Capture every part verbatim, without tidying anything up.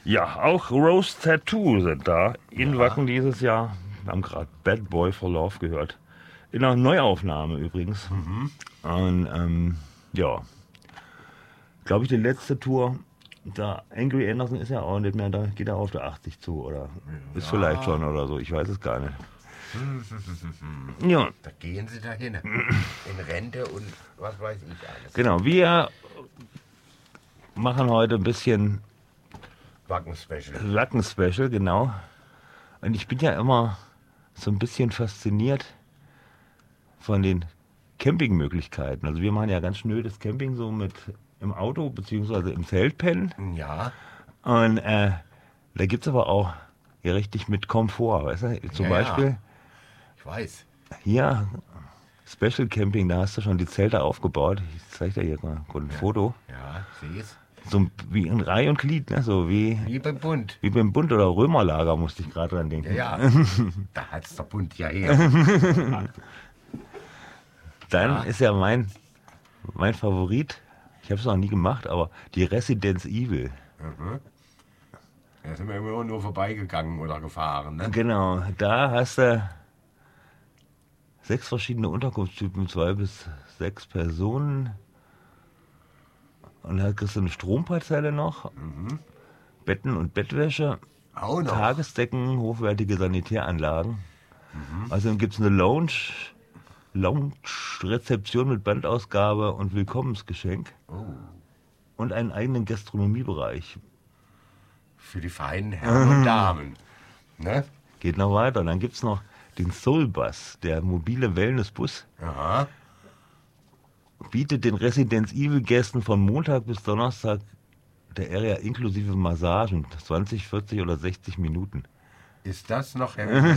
Ja, auch Rose Tattoo sind da in Ja. Wacken dieses Jahr. Wir haben gerade Bad Boy for Love gehört. In einer Neuaufnahme übrigens. Mhm. Und ähm, ja, glaube ich, die letzte Tour, da Angry Anderson ist ja auch nicht mehr, da geht er auf der achtzig zu oder ist vielleicht schon oder so, ich weiß es gar nicht. Ja, Da gehen sie dahin. In Rente und was weiß ich alles. genau, wir machen heute ein bisschen Wacken-Special. Wacken-Special, genau. Und ich bin ja immer so ein bisschen fasziniert von den Campingmöglichkeiten. Also wir machen ja ganz schnödes Camping so mit im Auto beziehungsweise im Zelt pennen. Ja, Und äh, da gibt es aber auch ja richtig mit Komfort, weißt du? Zum Ja, ja. Beispiel ich weiß. hier Special Camping, da hast du schon die Zelte aufgebaut. Ich zeige dir hier mal kurz ein Foto. Ja, sieh's. So wie in Reihe und Glied, ne? So wie, Wie beim Bund. wie beim Bund oder Römerlager musste ich gerade dran denken. Ja, ja. Da hat's der Bund ja her. Dann Ja. ist ja mein, mein Favorit, ich habe es noch nie gemacht, aber die Residence Evil. Da sind wir immer nur vorbeigegangen oder gefahren. Ne? Genau, da hast du sechs verschiedene Unterkunftstypen, zwei bis sechs Personen. Und da kriegst du eine Stromparzelle noch, Betten und Bettwäsche, Auch noch. Tagesdecken, hochwertige Sanitäranlagen. Außerdem gibt es eine Lounge, Lounge-Rezeption mit Bandausgabe und Willkommensgeschenk. Oh, Und einen eigenen Gastronomiebereich. für die feinen Herren und Damen. Ne? Geht noch weiter. Dann gibt es noch den Soul Bus, der mobile Wellnessbus. Aha. Bietet den Residence Evil Gästen von Montag bis Donnerstag der Area inklusive Massagen, zwanzig, vierzig oder sechzig Minuten. Ist das noch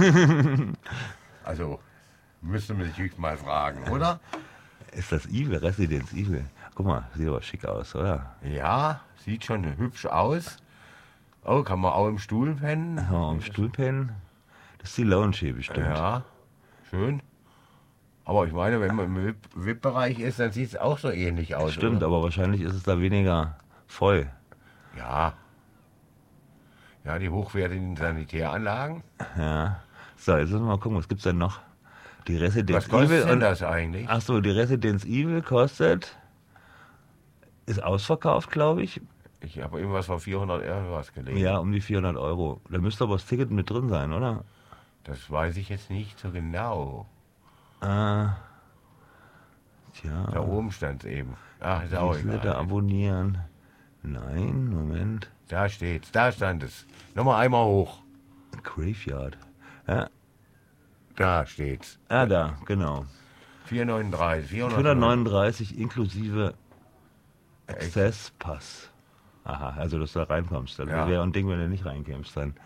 Also, müsste man sich mal fragen, oder? Ist das Evil, Residence Evil? Guck mal, sieht aber schick aus, oder? Ja, sieht schon hübsch aus. Oh, kann man auch im Stuhl pennen? Ja, am Stuhl pennen. Das ist die Lounge hier bestimmt. Ja, schön. Aber ich meine, wenn man im V I P-Bereich ist, dann sieht es auch so ähnlich aus. Stimmt, oder? aber wahrscheinlich ist es da weniger voll. Ja. Ja, die hochwertigen Sanitäranlagen. Ja. So, jetzt müssen wir mal gucken, was gibt's denn noch? Die Residence Was kostet Evil. denn Und, das eigentlich? ach so, die Residence Evil kostet, ist ausverkauft, glaube ich. Ich habe irgendwas von vierhundert Euro was gelesen. Ja, um die vierhundert Euro. Da müsste aber das Ticket mit drin sein, oder? Das weiß ich jetzt nicht so genau. Äh, tja. Da oben stand es eben. Ach, ist auch Newsletter egal. abonnieren. Nein, Moment. Da steht's, da stand es. Nochmal einmal hoch. Graveyard. Ja, Da steht's. ah, da, genau. vierhundertneununddreißig. vierhundertneununddreißig inklusive Access Pass. Aha, also dass du da reinkommst. Das Ja. wäre ein Ding, wenn du nicht reinkommst dann.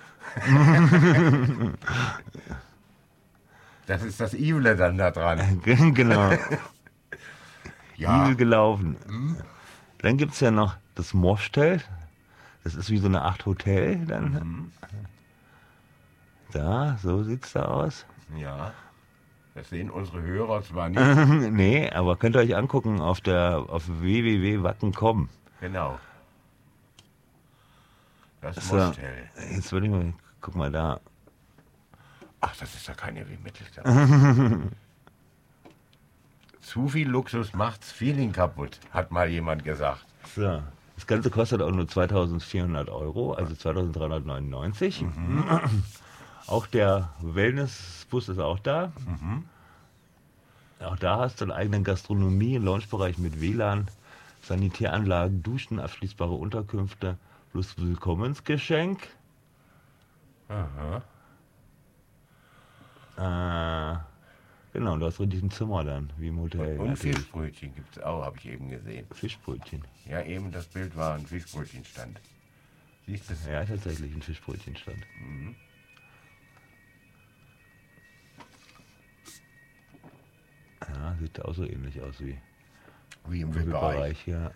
Das ist das Evile dann da dran. Genau. Ja. Evil gelaufen. Dann gibt es ja noch das Moschtel. Das ist wie so eine Art Hotel dann. Da, so sieht's da aus. Ja. Das sehen unsere Hörer zwar nicht. Nee, aber könnt ihr euch angucken auf der auf w w w punkt wacken punkt com. Genau. Das So, Moschtel. jetzt würde ich mal, guck mal da. Ach, das ist ja keine Heavy Metal. Zu viel Luxus macht's Feeling kaputt, hat mal jemand gesagt. So. Das Ganze kostet auch nur zweitausendvierhundert Euro, also zweitausenddreihundertneunundneunzig. Auch der Wellnessbus ist auch da. Auch da hast du einen eigenen Gastronomie, Loungebereich mit W L A N, Sanitäranlagen, Duschen, abschließbare Unterkünfte plus Willkommensgeschenk. Aha. Äh, genau, du hast richtig ein Zimmer dann, wie im Hotel. Und natürlich. Fischbrötchen gibt's auch, habe ich eben gesehen. Fischbrötchen. Ja, eben das Bild war ein Fischbrötchenstand. Siehst du es? Ja, tatsächlich ein Fischbrötchenstand. Ja, sieht auch so ähnlich aus wie Wie im im V I P-Bereich. Bereich hier.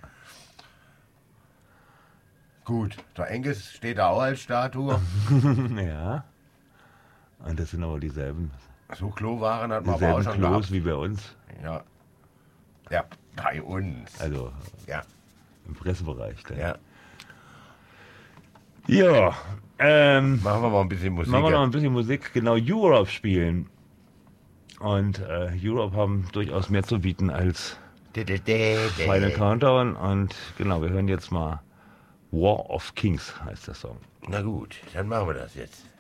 Gut, der Engels steht da auch als Statue. Ja. Und das sind aber dieselben, So Klowaren hat man aber auch dieselben schon Klos gehabt. wie bei uns. Ja. Ja, bei uns. Also Ja, im Pressebereich. Dann. ja. Ja, ähm, Machen wir mal ein bisschen Musik. machen wir noch ein bisschen Musik. Genau, Europe spielen. Und äh, Europe haben durchaus mehr zu bieten als Final Countdown. Und genau, wir hören jetzt mal War of Kings heißt der Song. Na gut, dann machen wir das jetzt.